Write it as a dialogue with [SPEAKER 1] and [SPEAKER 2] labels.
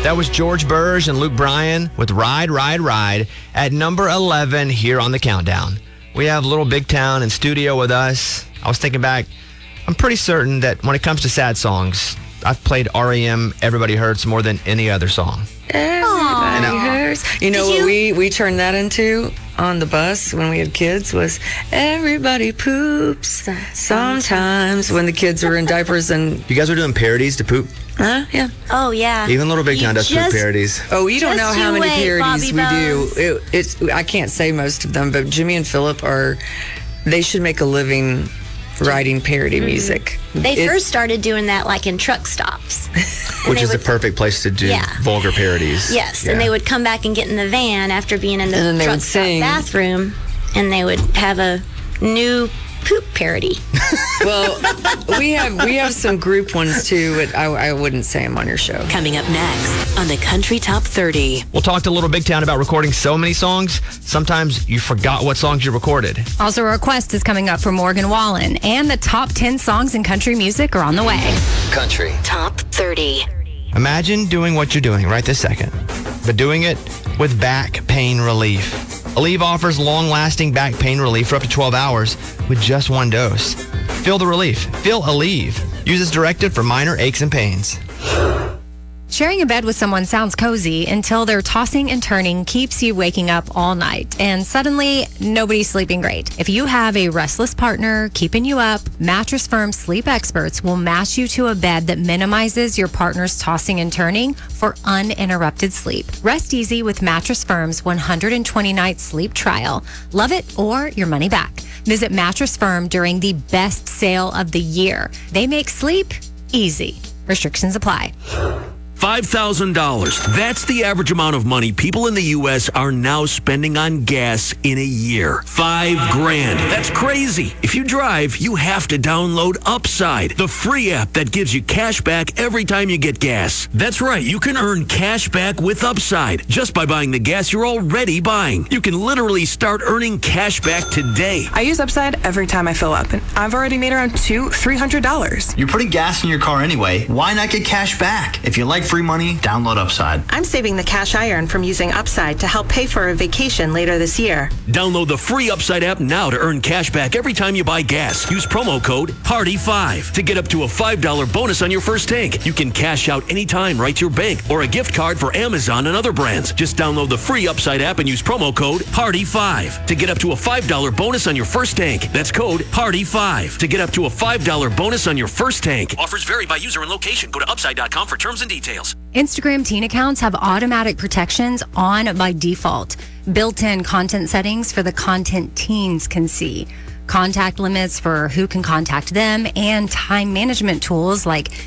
[SPEAKER 1] That was George Burge and Luke Bryan with Ride, Ride, Ride at number 11 here on the countdown. We have Little Big Town in studio with us. I was thinking back. I'm pretty certain that when it comes to sad songs, I've played REM Everybody Hurts more than any other song.
[SPEAKER 2] Everybody hurts. You know what we turned that into on the bus when we had kids was everybody poops sometimes when the kids were in diapers. And
[SPEAKER 1] you guys are doing parodies to poop?
[SPEAKER 2] Yeah.
[SPEAKER 3] Oh, yeah.
[SPEAKER 1] Even Little Big Town does poop parodies.
[SPEAKER 2] Oh, you don't know how many parodies we
[SPEAKER 3] Bones.
[SPEAKER 2] do. It's I can't say most of them, but Jimmy and Philip they should make a living writing parody music.
[SPEAKER 3] They first started doing that like in truck stops.
[SPEAKER 1] Which is the perfect place to do vulgar parodies.
[SPEAKER 3] Yes, and they would come back and get in the van after being in the truck stop bathroom, and they would have a new poop parody.
[SPEAKER 2] Well, we have some group ones too, but I wouldn't say them on your show.
[SPEAKER 4] Coming up next on the Country Top 30.
[SPEAKER 1] We'll talk to Little Big Town about recording so many songs, sometimes you forgot what songs you recorded.
[SPEAKER 5] Also, a request is coming up from Morgan Wallen, and the top 10 songs in country music are on the way.
[SPEAKER 1] Country
[SPEAKER 4] Top 30.
[SPEAKER 1] Imagine doing what you're doing right this second, but doing it with back pain relief. Aleve offers long-lasting back pain relief for up to 12 hours with just one dose. Feel the relief. Feel Aleve. Use as directed for minor aches and pains.
[SPEAKER 5] Sharing a bed with someone sounds cozy until their tossing and turning keeps you waking up all night, and suddenly nobody's sleeping great. If you have a restless partner keeping you up, Mattress Firm sleep experts will match you to a bed that minimizes your partner's tossing and turning for uninterrupted sleep. Rest easy with Mattress Firm's 120-night sleep trial. Love it or your money back. Visit Mattress Firm during the best sale of the year. They make sleep easy. Restrictions apply.
[SPEAKER 6] $5,000. That's the average amount of money people in the U.S. are now spending on gas in a year. $5,000. That's crazy. If you drive, you have to download Upside, the free app that gives you cash back every time you get gas. That's right. You can earn cash back with Upside just by buying the gas you're already buying. You can literally start earning cash back today.
[SPEAKER 7] I use Upside every time I fill up, and I've already made around $300.
[SPEAKER 8] You're putting gas in your car anyway. Why not get cash back? If you like free money, download Upside.
[SPEAKER 7] I'm saving the cash I earn from using Upside to help pay for a vacation later this year.
[SPEAKER 6] Download the free Upside app now to earn cash back every time you buy gas. Use promo code PARTY5 to get up to a $5 bonus on your first tank. You can cash out anytime right to your bank or a gift card for Amazon and other brands. Just download the free Upside app and use promo code PARTY5 to get up to a $5 bonus on your first tank. That's code PARTY5 to get up to a $5 bonus on your first tank. Offers vary by user and location. Go to upside.com for terms and details.
[SPEAKER 5] Instagram teen accounts have automatic protections on by default. Built-in content settings for the content teens can see. Contact limits for who can contact them, and time management tools like